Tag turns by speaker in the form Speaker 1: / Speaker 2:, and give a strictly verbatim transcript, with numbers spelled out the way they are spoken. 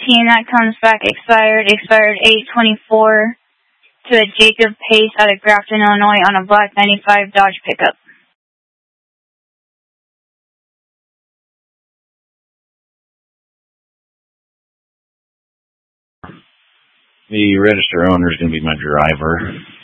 Speaker 1: eighteen, that comes back expired, expired eight twenty-four to a Jacob Pace out of Grafton, Illinois on a black ninety-five Dodge pickup.
Speaker 2: The register owner is going to be my driver.